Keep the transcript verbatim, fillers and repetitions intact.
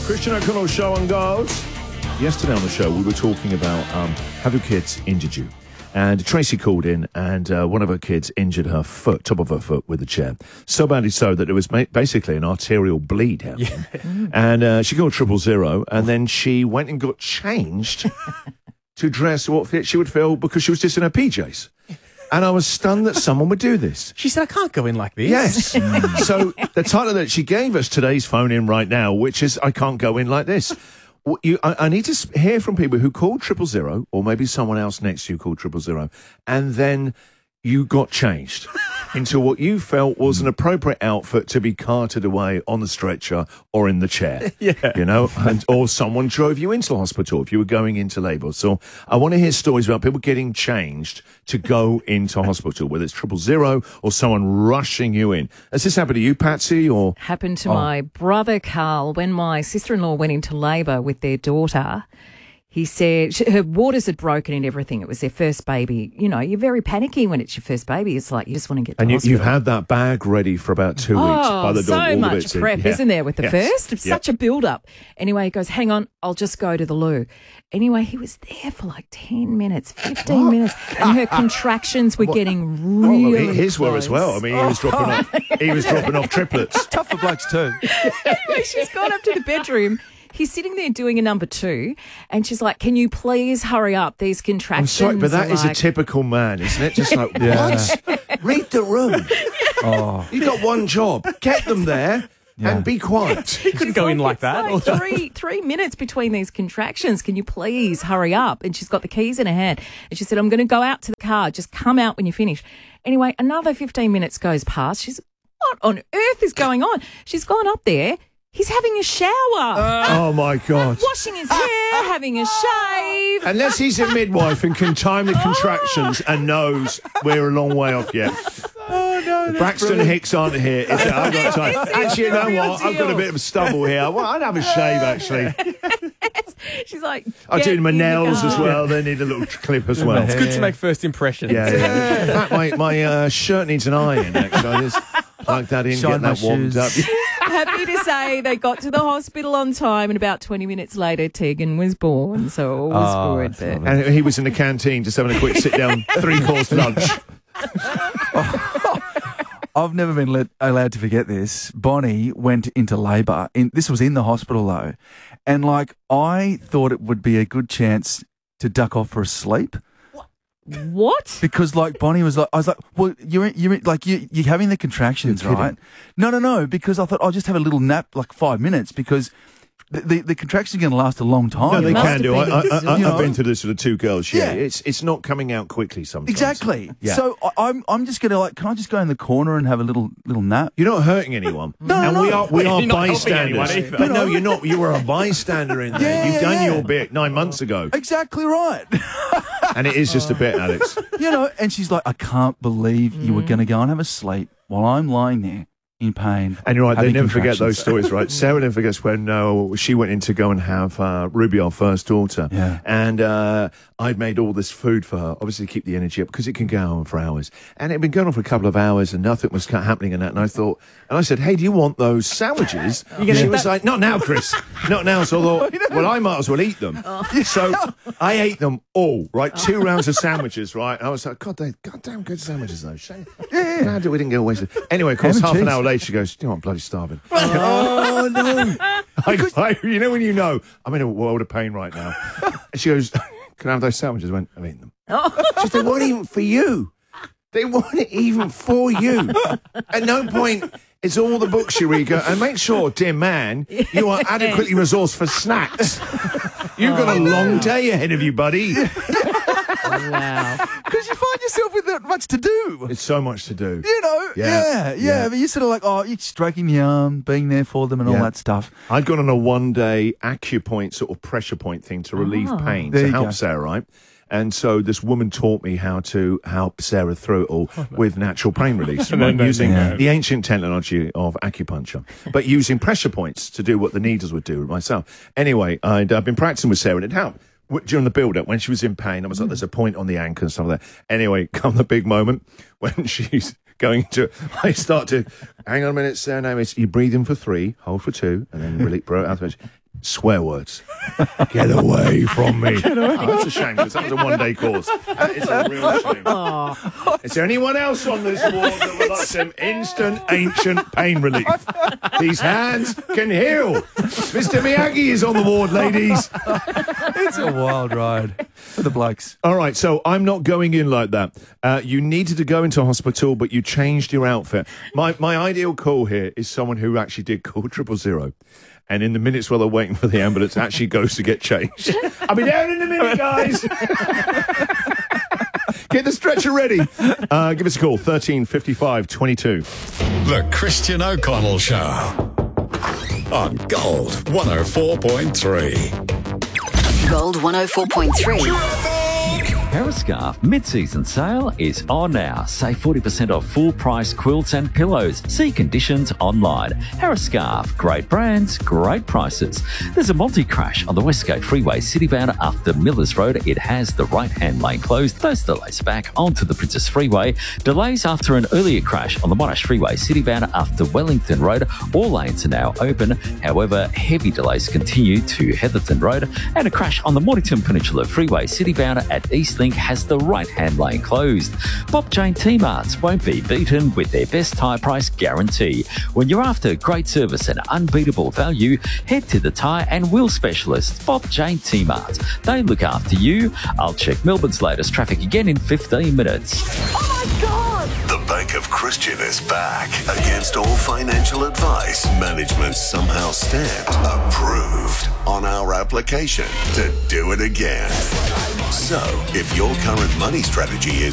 Christian O'Connell Show on Gold. Yesterday on the show, we were talking about um, have your kids injured you? And Tracy called in, and uh, one of her kids injured her foot, top of her foot, with a chair. So badly so that it was ma- basically an arterial bleed happening. Yeah. And uh, she called triple zero, and then she went and got changed to dress what fit she would feel because she was just in her P Js. And I was stunned that someone would do this. She said, I can't go in like this. Yes. So the title that she gave us, today's phone in right now, which is I can't go in like this. You, I, I need to hear from people who called triple zero, or maybe someone else next to you called triple zero, and then you got changed into what you felt was an appropriate outfit to be carted away on the stretcher or in the chair. Yeah. You know, and, or someone drove you into the hospital if you were going into labour. So I want to hear stories about people getting changed to go into hospital, whether it's triple zero or someone rushing you in. Has this happened to you, Patsy, or? Happened to Oh. my brother, Carl, when my sister-in-law went into labour with their daughter. He said she, her waters had broken and everything. It was their first baby. You know, you're very panicky when it's your first baby. It's like you just want to get to And you, hospital. you've had that bag ready for about two weeks Oh, by the door. so all the much bits in. prep, Yeah. isn't there, with the Yes. first? It's Yeah. such a build-up. Anyway, he goes, hang on, I'll just go to the loo. Anyway, he was there for like ten minutes, fifteen minutes, and her contractions were getting really Well, his were as well. I mean, he was dropping off. He was dropping off triplets. Tough for blokes too. Anyway, she's gone up to the bedroom. He's sitting there doing a number two, and she's like, can you please hurry up? These I'm contractions sorry, but that are is like... a typical man, isn't it? Just like, Yeah. what? Read the room. Oh, You've got one job. Get them there Yeah. and be quiet. he couldn't go in like it's that. Like three three minutes between these contractions. Can you please hurry up? And she's got the keys in her hand. And she said, I'm going to go out to the car. Just come out when you finish. Anyway, another fifteen minutes goes past. She's, what on earth is going on? She's gone up there. He's having a shower. Oh, my God. Washing his hair, having a shave. Unless he's a midwife and can time the contractions and knows we're a long way off yet. Oh, no. Braxton Hicks aren't here. Is it? I've got time. This is Actually, you the know real what? I've got a deal. bit of a stubble here. Well, I'd have a shave, actually. She's like, I get do my in the nails as car. well. They need a little clip as well. It's good to make first impressions. Yeah, yeah. In fact, my, my uh, shirt needs an iron, actually. I just plug that in, Shine get my that warmed up. shoes. Happy to say they got to the hospital on time, and about twenty minutes later, Tegan was born. So all was Oh, good that's there. lovely. And he was in the canteen just having a quick sit-down, three-course lunch. I've never been let, allowed to forget this. Bonnie went into labour. In, this was in the hospital, though. And, like, I thought it would be a good chance to duck off for a sleep. What? Because, like, Bonnie was like, I was like, well, you're, you're like, you, you're having the contractions, You're right? No, no, no, because I thought I'll just have a little nap, like five minutes, because the, the, the contractions are going to last a long time. No, they must can have do. I, been- I, I, you I've know. been through this with the two girls. Yeah, Yeah. it's it's not coming out quickly sometimes. Exactly. Yeah. So I, I'm, I'm just going to, like, can I just go in the corner and have a little, little nap? You're not hurting anyone. No, and no, we no. are we are You're not helping bystanders. anyone either. But no, you're not. You were a bystander in there. Yeah, You've yeah, done yeah. your bit nine months ago, Exactly right. and it is just a bit, Alex. You know, and she's like, I can't believe you were going to go and have a sleep while I'm lying there in pain. And you're right, they having never forget those contractions. stories, right? Sarah never forgets when uh, she went in to go and have uh, Ruby, our first daughter. Yeah. And uh, I'd made all this food for her, obviously to keep the energy up, because it can go on for hours. And it had been going on for a couple of hours and nothing was ca- happening in that. And I thought, and I said, hey, do you want those sandwiches? You're gonna She eat was that- like, not now, Chris. Not now. So I thought, well, I might as well eat them. So I ate them all, right? Two rounds of sandwiches, right? And I was like, God, they goddamn good sandwiches, though. Shame. Yeah. Glad that we didn't go wasted. Anyway, of course, Ham and half an cheese. hour later, she goes, you know, I'm bloody starving. Oh, no. I, I, you know when you know, I'm in a world of pain right now. And she goes, can I have those sandwiches? I went, I've eaten them. She said, they weren't even for you. They weren't even for you. At no point, it's all the books you read. Go, and make sure, dear man, you are adequately resourced for snacks. You've got a long day ahead of you, buddy. Wow. Because you find yourself with that much to do. It's so much to do. You know, Yeah, yeah, yeah. yeah. But you're sort of like, oh, you're stroking the arm, being there for them and Yeah. all that stuff. I'd gone on a one-day acupoint sort of pressure point thing to relieve pain, There to you help go. Sarah, right? And so this woman taught me how to help Sarah through it all with natural pain release, right? no, using no. the ancient technology of acupuncture, but using pressure points to do what the needles would do myself. Anyway, I'd uh, been practicing with Sarah and it helped. W- During the build-up, when she was in pain, I was like, there's a point on the ankle and stuff like that. Anyway, come the big moment when she's going to, I start to, hang on a minute, Sarah, now it's, you breathe in for three, hold for two, and then really blow it out. swear words. Get away from me. Oh, that's a shame, because that was a one-day course. That is a real shame. Oh. Is there anyone else on this ward that would like some instant, ancient pain relief? These hands can heal. Mister Miyagi is on the ward, ladies. It's a wild ride for the blokes. All right, so I'm not going in like that. Uh, you needed to go into hospital, but you changed your outfit. My my ideal call here is someone who actually did call triple zero. And in the minutes while they're waiting for the ambulance, actually goes to get changed. I'll be down in a minute, guys. Get the stretcher ready. Uh, give us a call, thirteen fifty-five twenty-two. The Christian O'Connell Show on Gold one oh four point three. Gold one oh four point three. Periscarf mid-season sale is on now. Save forty percent off full-price quilts and pillows. See conditions online. Periscarf, great brands, great prices. There's a multi-crash on the Westgate Freeway citybound after Millers Road. It has the right-hand lane closed. Those delays back onto the Princess Freeway. Delays after an earlier crash on the Monash Freeway citybound after Wellington Road. All lanes are now open. However, heavy delays continue to Heatherton Road. And a crash on the Mornington Peninsula Freeway citybound at Eastlink has the right-hand lane closed. Bob Jane T-Marts won't be beaten with their best tyre price guarantee. When you're after great service and unbeatable value, head to the tyre and wheel specialist, Bob Jane T-Marts. They look after you. I'll check Melbourne's latest traffic again in fifteen minutes. Oh my God! The Bank of Christian is back. Against all financial advice, management somehow stamped approved on our application to do it again. So, if your current money strategy is